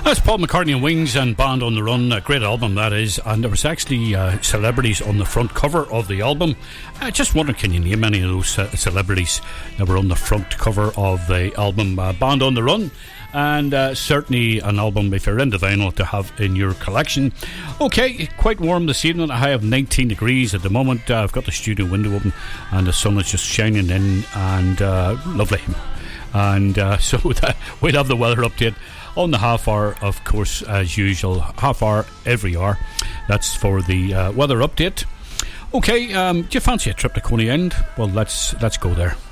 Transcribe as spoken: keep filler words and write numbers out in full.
That's Paul McCartney and Wings and Band on the Run. A great album that is, and there was actually uh, celebrities on the front cover of the album. I just wonder, can you name any of those uh, celebrities that were on the front cover of the album uh, Band on the Run? And uh, certainly an album, if you're into vinyl, to have in your collection. Okay, quite warm this evening. I have nineteen degrees at the moment. uh, I've got the studio window open and the sun is just shining in, and uh, lovely. And uh, so that, we'll have the weather update on the half hour, of course, as usual. Half hour every hour. That's for the uh, weather update. Okay, um, do you fancy a trip to Coney Island? Well, let's let's go there.